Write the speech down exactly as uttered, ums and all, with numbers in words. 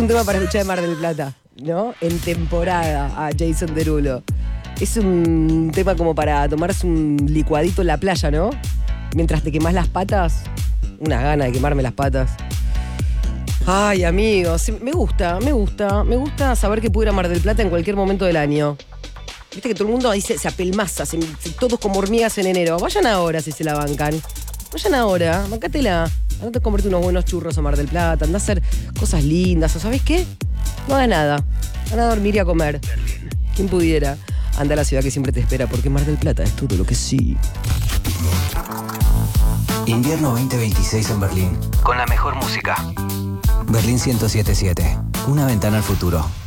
Un tema para escuchar de Mar del Plata, ¿no? En temporada a Jason Derulo. Es un tema como para tomarse un licuadito en la playa, ¿no? Mientras te quemás las patas. Unas ganas de quemarme las patas. Ay, amigos, me gusta, me gusta. Me gusta saber que puedo ir a Mar del Plata en cualquier momento del año. Viste que todo el mundo ahí se, se apelmaza, se, se, todos como hormigas en enero. Vayan ahora si se la bancan. Vayan ahora, bancátela. Andate a comerte unos buenos churros a Mar del Plata, andá a hacer cosas lindas. ¿O sabés qué? No hagas nada. Andá a dormir y a comer. ¿Quién pudiera? Anda a la ciudad que siempre te espera, porque Mar del Plata es todo lo que sí. Invierno veinte veintiséis en Berlín. Con la mejor música. Berlín ciento siete punto siete. Una ventana al futuro.